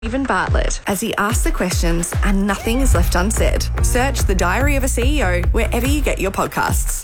Stephen Bartlett, as he asks the questions and nothing is left unsaid. Search The Diary of a CEO wherever you get your podcasts.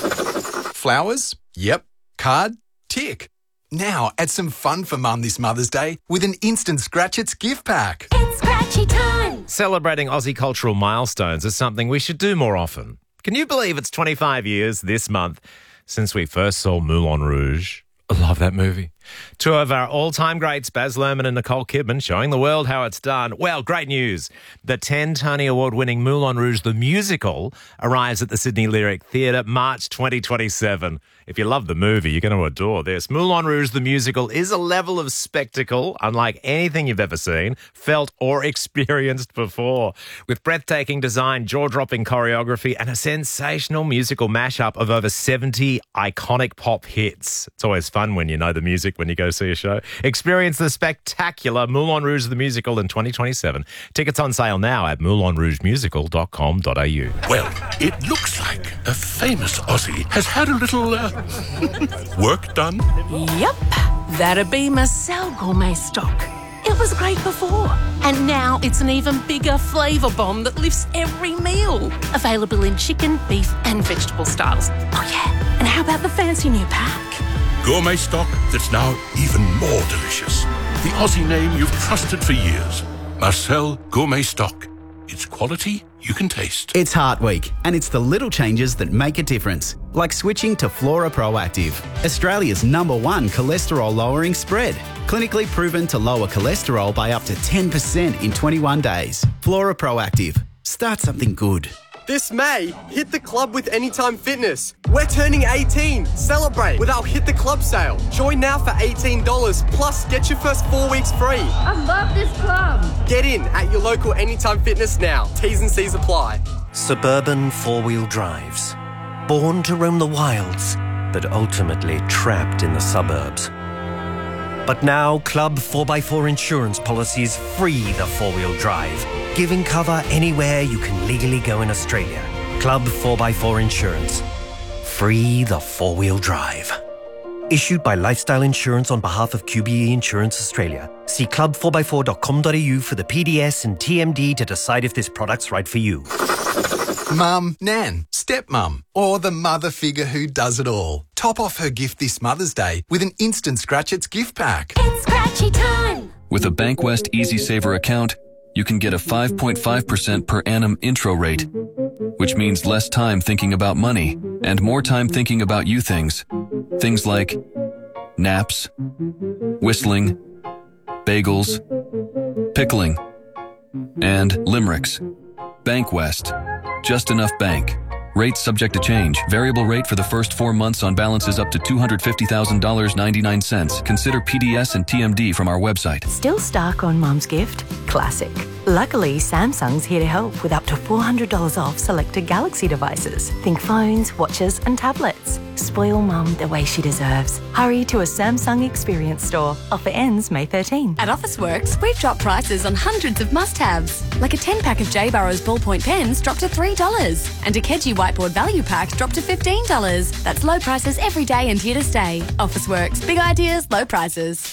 Flowers? Yep. Card? Tick. Now add some fun for Mum this Mother's Day with an instant Scratch-Its gift pack. It's Scratchy time! Celebrating Aussie cultural milestones is something we should do more often. Can you believe it's 25 years this month since we first saw Moulin Rouge? I love that movie. Two of our all-time greats, Baz Luhrmann and Nicole Kidman, showing the world how it's done. Well, great news. The 10 Tony Award-winning Moulin Rouge, the musical, arrives at the Sydney Lyric Theatre March 2027. If you love the movie, you're going to adore this. Moulin Rouge, the musical, is a level of spectacle unlike anything you've ever seen, felt, or experienced before. With breathtaking design, jaw-dropping choreography, and a sensational musical mashup of over 70 iconic pop hits. It's always fun when you know the music when you go see a show. Experience the spectacular Moulin Rouge the Musical in 2027. Tickets on sale now at moulinrougemusical.com.au. Well, it looks like a famous Aussie has had a little work done. Yep, that'd be Marcel Gourmet Stock. It was great before, and now it's an even bigger flavour bomb that lifts every meal. Available in chicken, beef and vegetable styles. Oh yeah, and how about the fancy new pack? Gourmet stock that's now even more delicious. The Aussie name you've trusted for years. Marcel Gourmet Stock. It's quality you can taste. It's Heart Week, and it's the little changes that make a difference, like switching to Flora Proactive, Australia's #1 cholesterol-lowering spread. Clinically proven to lower cholesterol by up to 10% in 21 days. Flora Proactive. Start something good. This May, hit the club with Anytime Fitness. We're turning 18. Celebrate with our Hit the Club sale. Join now for $18, plus get your first 4 weeks free. I love this club! Get in at your local Anytime Fitness now. T's and C's apply. Suburban four-wheel drives. Born to roam the wilds, but ultimately trapped in the suburbs. But now, Club 4x4 insurance policies free the four-wheel drive, giving cover anywhere you can legally go in Australia. Club 4x4 Insurance. Free the four-wheel drive. Issued by Lifestyle Insurance on behalf of QBE Insurance Australia. See club4x4.com.au for the PDS and TMD to decide if this product's right for you. Mum, Nan, stepmum, or the mother figure who does it all. Top off her gift this Mother's Day with an instant Scratch-Its gift pack. It's Scratchy time! With a Bankwest Easy Saver account, you can get a 5.5% per annum intro rate, which means less time thinking about money and more time thinking about you things. Things like naps, whistling, bagels, pickling, and limericks. Bankwest. Just enough bank. Rates subject to change. Variable rate for the first 4 months on balances up to $250,000.99. Consider PDS and TMD from our website. Still stuck on Mum's gift? Classic. Luckily, Samsung's here to help with up to $400 off selected Galaxy devices. Think phones, watches and tablets. Spoil Mum the way she deserves. Hurry to a Samsung Experience store. Offer ends May 13. At Officeworks, we've dropped prices on hundreds of must-haves. Like a 10-pack of J. Burrows ballpoint pens dropped to $3. And a Keji whiteboard value pack dropped to $15. That's low prices every day and here to stay. Officeworks. Big ideas, low prices.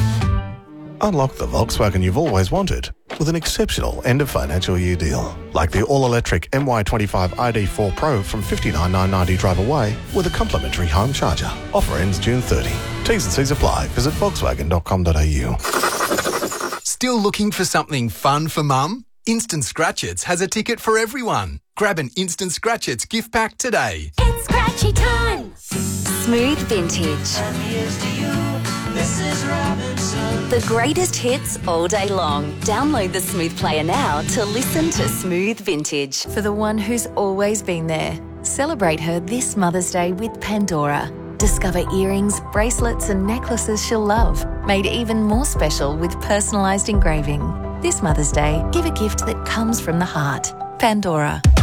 Unlock the Volkswagen you've always wanted with an exceptional end-of-financial year deal. Like the all-electric MY25 ID4 Pro from $59,990 drive away with a complimentary home charger. Offer ends June 30. T's and C's apply. Visit volkswagen.com.au. Still looking for something fun for Mum? Instant Scratch-Its has a ticket for everyone. Grab an Instant Scratch-Its gift pack today. It's Scratchy time! Smooth Vintage. And here's to you, Mrs. Robinson. The greatest hits all day long. Download the Smooth Player now to listen to Smooth Vintage. For the one who's always been there. Celebrate her this Mother's Day with Pandora. Discover earrings, bracelets and necklaces she'll love, made even more special with personalised engraving. This Mother's Day, give a gift that comes from the heart. Pandora.